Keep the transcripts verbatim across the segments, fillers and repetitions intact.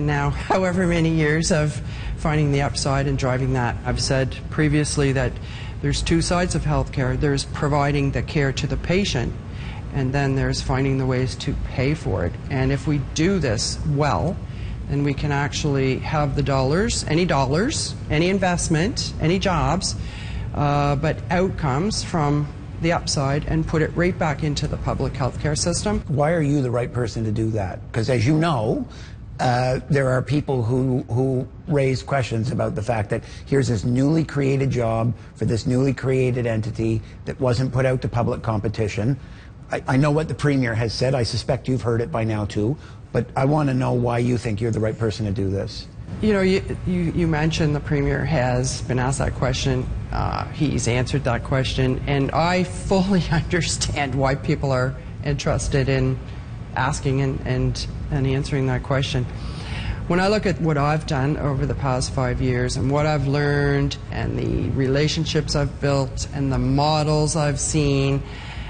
and now however many years of finding the upside and driving that. I've said previously that there's two sides of healthcare. There's providing the care to the patient, and then there's finding the ways to pay for it. And if we do this well, then we can actually have the dollars, any dollars, any investment, any jobs, uh, but outcomes from the upside and put it right back into the public healthcare system. Why are you the right person to do that? Because as you know, uh, there are people who, who raise questions about the fact that here's this newly created job for this newly created entity that wasn't put out to public competition. I, I know what the Premier has said. I suspect you've heard it by now too. But I want to know why you think you're the right person to do this. You know, you, you, you mentioned the Premier has been asked that question. Uh, he's answered that question. And I fully understand why people are interested in asking and, and, and answering that question. When I look at what I've done over the past five years and what I've learned and the relationships I've built and the models I've seen,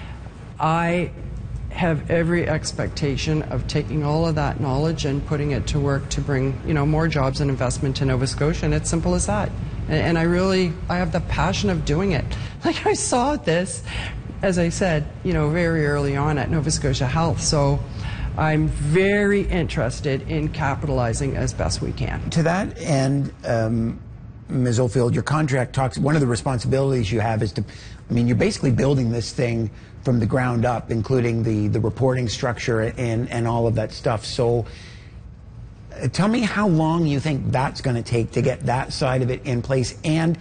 I have every expectation of taking all of that knowledge and putting it to work to bring, you know, more jobs and investment to Nova Scotia, and it's simple as that. And, and I really, I have the passion of doing it. Like, I saw this, as I said, you know, very early on at Nova Scotia Health, so I'm very interested in capitalizing as best we can. To that end, um, Miz Oldfield, your contract talks, one of the responsibilities you have is to, I mean, you're basically building this thing from the ground up, including the, the reporting structure and, and all of that stuff. So uh, tell me how long you think that's going to take to get that side of it in place, and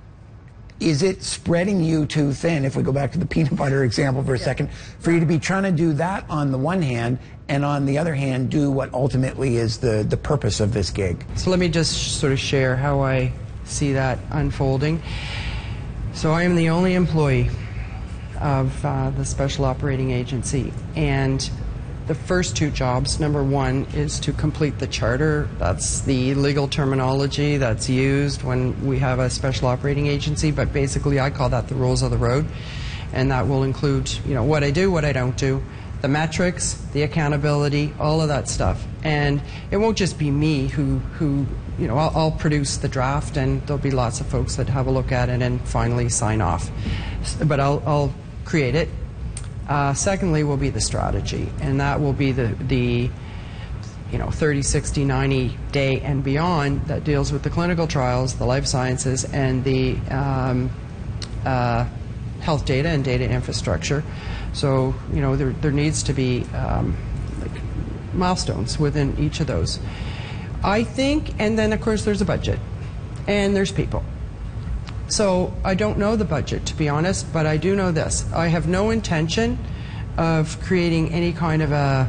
is it spreading you too thin, if we go back to the peanut butter example for a yeah. second, for you to be trying to do that on the one hand, and on the other hand do what ultimately is the, the purpose of this gig? So let me just sort of share how I see that unfolding. So I am the only employee of uh, the Special Operating Agency, and the first two jobs, number one is to complete the charter. That's the legal terminology that's used when we have a Special Operating Agency, but basically I call that the rules of the road, and that will include, you know, what I do, what I don't do, the metrics, the accountability, all of that stuff. And it won't just be me who, who you know, I'll, I'll produce the draft, and there'll be lots of folks that have a look at it and finally sign off. But I'll, I'll create it. Uh, secondly will be the strategy, and that will be the, the you know, thirty, sixty, ninety day and beyond that deals with the clinical trials, the life sciences, and the um, uh, health data and data infrastructure. So, you know, there, there needs to be um, like milestones within each of those. I think, and then of course there's a budget, and there's people. So I don't know the budget, to be honest, but I do know this. I have no intention of creating any kind of a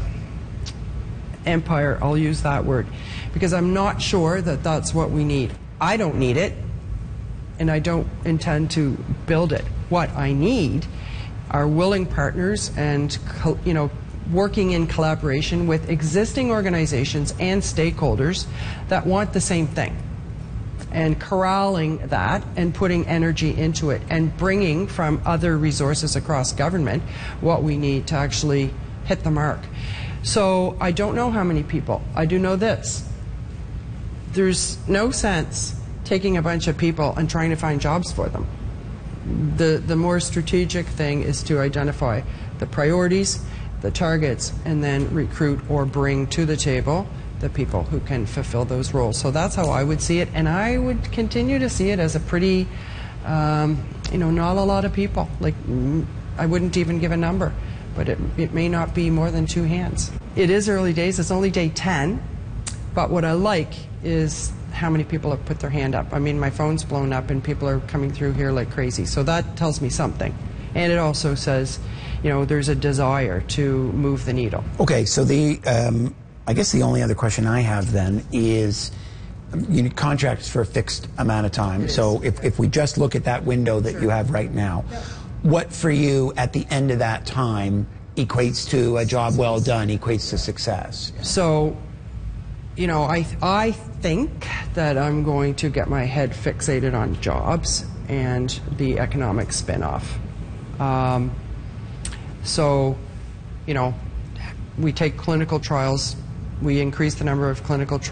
empire, I'll use that word, because I'm not sure that that's what we need. I don't need it, and I don't intend to build it. What I need are willing partners and, you know, working in collaboration with existing organizations and stakeholders that want the same thing, and corralling that and putting energy into it and bringing from other resources across government what we need to actually hit the mark. So I don't know how many people. I do know this. There's no sense taking a bunch of people and trying to find jobs for them. The, the more strategic thing is to identify the priorities, the targets, and then recruit or bring to the table the people who can fulfill those roles. So that's how I would see it, and I would continue to see it as a pretty, um, you know, not a lot of people. Like, I wouldn't even give a number, but it, it may not be more than two hands. It is early days, it's only day ten, but what I like is how many people have put their hand up. I mean, my phone's blown up and people are coming through here like crazy, so that tells me something. And it also says, you know, there's a desire to move the needle. Okay, so the, um, I guess the only other question I have then is, you know, contracts for a fixed amount of time. So if, if we just look at that window that sure. you have right now, yeah. what for you at the end of that time equates to a job well done, equates to success? So, you know, I, I think that I'm going to get my head fixated on jobs and the economic spin-off. Um, so, you know, we take clinical trials, we increase the number of clinical trials.